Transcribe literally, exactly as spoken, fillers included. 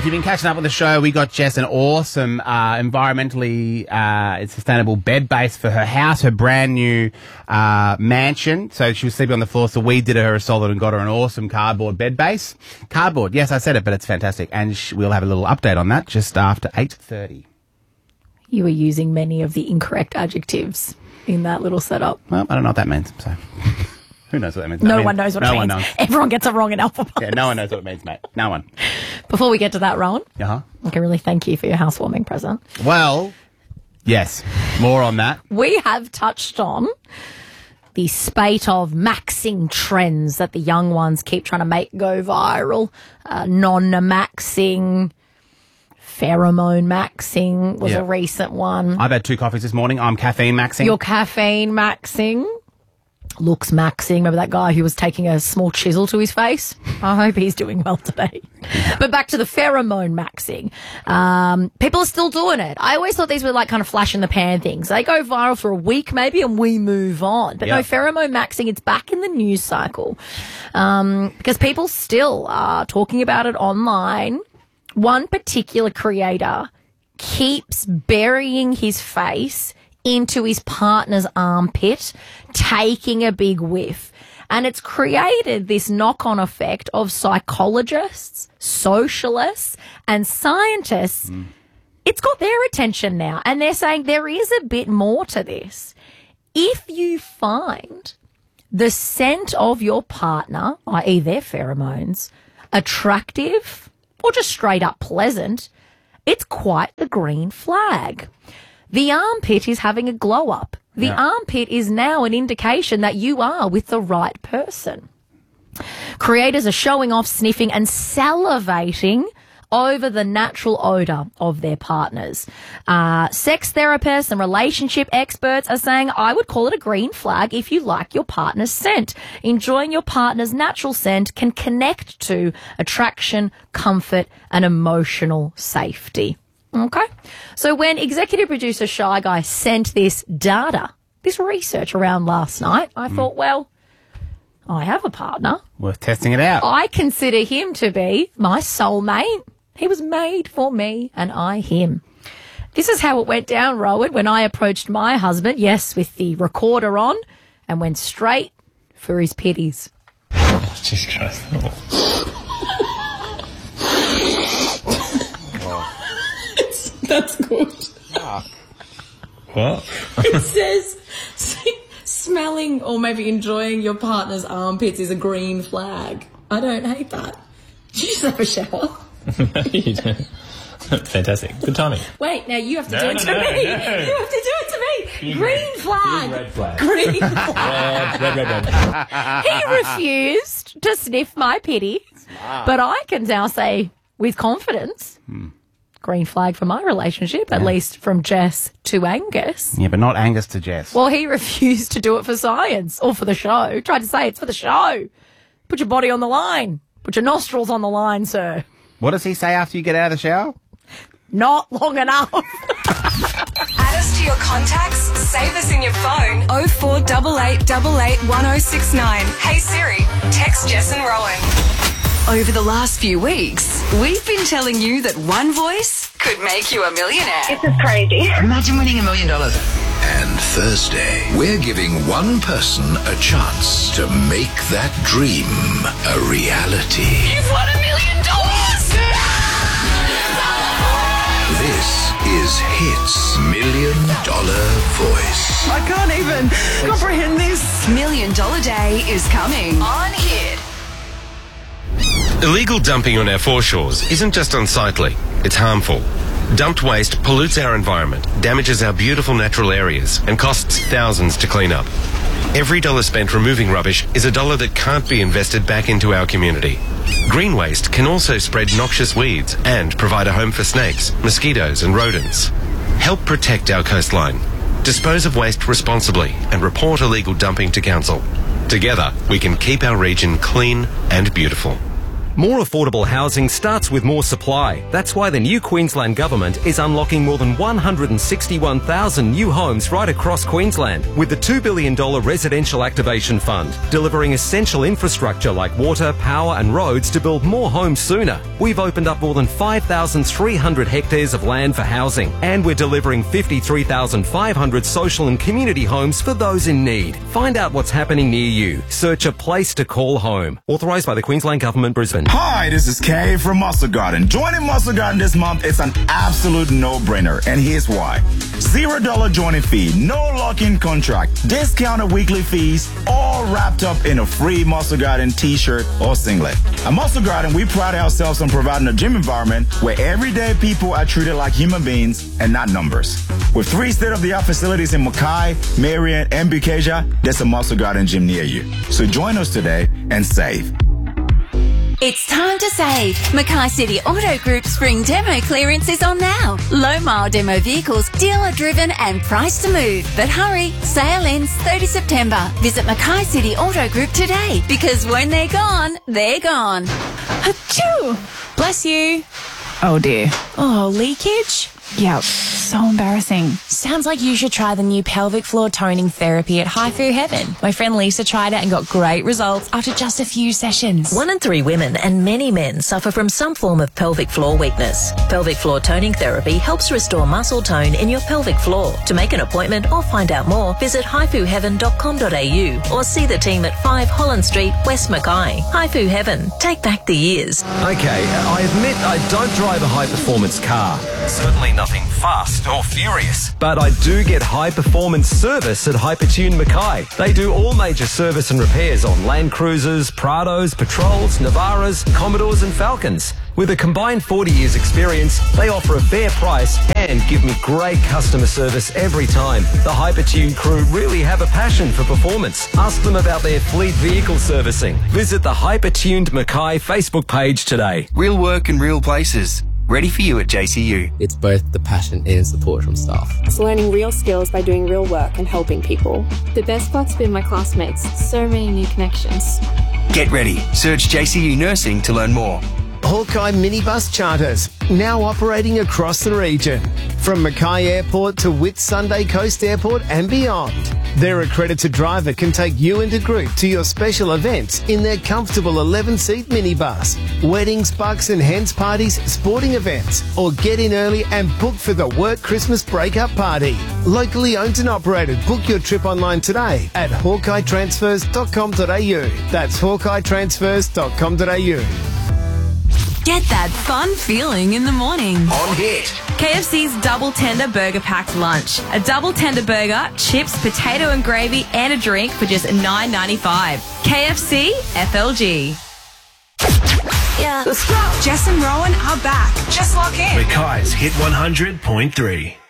you've been catching up with the show, we got Jess an awesome uh, environmentally uh, sustainable bed base for her house, her brand new uh, mansion. So she was sleeping on the floor, so we did her a solid and got her an awesome cardboard bed base. Cardboard, yes, I said it, but it's fantastic. And sh- we'll have a little update on that just after eight thirty. You were using many of the incorrect adjectives in that little setup. Well, I don't know what that means, so... Who knows what that means? No I mean, one knows what no it one means. knows. Everyone gets it wrong in alpha. Yeah, no one knows what it means, mate. No one. Before we get to that, Rowan, Uh-huh. I can really thank you for your housewarming present. Well, yes. More on that. We have touched on the spate of maxing trends that the young ones keep trying to make go viral. Uh, non-maxing, pheromone maxing was Yeah. a recent one. I've had two coffees this morning. I'm caffeine maxing. Your caffeine maxing. Looks maxing. Remember that guy who was taking a small chisel to his face? I hope he's doing well today. Yeah. But back to the pheromone maxing. Um, people are still doing it. I always thought these were like kind of flash in the pan things. They go viral for a week maybe and we move on. But yep. no, pheromone maxing, it's back in the news cycle. Um, because people still are talking about it online. One particular creator keeps burying his face into his partner's armpit, taking a big whiff. And it's created this knock-on effect of psychologists, socialists, and scientists. Mm. It's got their attention now. And they're saying there is a bit more to this. If you find the scent of your partner, that is their pheromones, attractive or just straight up pleasant, it's quite the green flag. The armpit is having a glow up. The yeah. armpit is now an indication that you are with the right person. Creators are showing off sniffing and salivating over the natural odour of their partners. Uh, sex therapists and relationship experts are saying, I would call it a green flag if you like your partner's scent. Enjoying your partner's natural scent can connect to attraction, comfort and emotional safety. Okay. So when executive producer Shy Guy sent this data, this research around last night, I mm. thought, well, I have a partner. Worth testing it out. I consider him to be my soulmate. He was made for me and I him. This is how it went down, Rowan, when I approached my husband, yes, with the recorder on, and went straight for his pitties. Jesus Christ. That's good. What? It says smelling or maybe enjoying your partner's armpits is a green flag. I don't hate that. Did you just have a shower? No, you don't. Fantastic. Good timing. Wait, now you have to no, do it no, to no, me. No. You have to do it to me. You green flag. Red flag. Green flag. Red, red, red, red. He refused to sniff my pitty, but I can now say with confidence, hmm. green flag for my relationship, at yeah. least from Jess to Angus. Yeah, but not Angus to Jess. Well, he refused to do it for science or for the show. Tried to say it's for the show. Put your body on the line. Put your nostrils on the line, sir. What does he say after you get out of the shower? Not long enough. Add us to your contacts. Save us in your phone. oh four eight eight eight eight one oh six nine. Hey Siri, text Jess and Rowan. Over the last few weeks, we've been telling you that one voice could make you a millionaire. This is crazy. Imagine winning a million dollars. And Thursday, we're giving one person a chance to make that dream a reality. You've won a million dollars! This is Hits Million Dollar Voice. I can't even comprehend this. Million Dollar Day is coming on Hit. Illegal dumping on our foreshores isn't just unsightly, it's harmful. Dumped waste pollutes our environment, damages our beautiful natural areas, and costs thousands to clean up. Every dollar spent removing rubbish is a dollar that can't be invested back into our community. Green waste can also spread noxious weeds and provide a home for snakes, mosquitoes, and rodents. Help protect our coastline. Dispose of waste responsibly and report illegal dumping to council. Together, we can keep our region clean and beautiful. More affordable housing starts with more supply. That's why the new Queensland Government is unlocking more than one hundred sixty-one thousand new homes right across Queensland with the two billion dollars Residential Activation Fund, delivering essential infrastructure like water, power and roads to build more homes sooner. We've opened up more than five thousand three hundred hectares of land for housing, and we're delivering fifty-three thousand five hundred social and community homes for those in need. Find out what's happening near you. Search a place to call home. Authorised by the Queensland Government, Brisbane. Hi, this is Kay from Muscle Garden. Joining Muscle Garden this month is an absolute no-brainer, and here's why. Zero dollar joining fee, no lock-in contract, discounted weekly fees, all wrapped up in a free Muscle Garden t-shirt or singlet. At Muscle Garden, we pride ourselves on providing a gym environment where everyday people are treated like human beings and not numbers. With three state-of-the-art facilities in Mackay, Marion, and Bukaja, there's a Muscle Garden gym near you. So join us today and save. It's time to save. Mackay City Auto Group Spring Demo Clearance is on now. Low mile demo vehicles, dealer driven and priced to move. But hurry, sale ends thirtieth September. Visit Mackay City Auto Group today, because when they're gone, they're gone. Achoo! Bless you. Oh dear. Oh, leakage? Yep, so embarrassing. Sounds like you should try the new pelvic floor toning therapy at Haifu Heaven. My friend Lisa tried it and got great results after just a few sessions. One in three women and many men suffer from some form of pelvic floor weakness. Pelvic floor toning therapy helps restore muscle tone in your pelvic floor. To make an appointment or find out more, visit haifu heaven dot com dot a u or see the team at five Holland Street, West Mackay. Haifu Heaven. Take back the years. Okay, I admit I don't drive a high-performance car. Certainly nothing fast or furious. But I do get high-performance service at Hypertune Mackay. They do all major service and repairs on Land Cruisers, Prados, Patrols, Navaras, Commodores and Falcons. With a combined forty years experience, they offer a fair price and give me great customer service every time. The Hypertune crew really have a passion for performance. Ask them about their fleet vehicle servicing. Visit the Hypertuned Mackay Facebook page today. Real work in real places. Ready for you at J C U. It's both the passion and support from staff. It's learning real skills by doing real work and helping people. The best part's been my classmates. So many new connections. Get ready. Search J C U Nursing to learn more. Hawkeye minibus charters, now operating across the region. From Mackay Airport to Whitsunday Coast Airport and beyond. Their accredited driver can take you and a group to your special events in their comfortable eleven-seat minibus. Weddings, bucks and hens parties, sporting events, or get in early and book for the work Christmas breakup party. Locally owned and operated. Book your trip online today at hawkeye transfers dot com dot a u. That's hawkeye transfers dot com dot a u. Get that fun feeling in the morning. On Hit. K F C's Double Tender Burger Packed Lunch. A double tender burger, chips, potato and gravy, and a drink for just nine ninety-five. K F C F L G. Yeah. Let's go. Jess and Rowan are back. Just lock in. Mackay's Hit one hundred point three.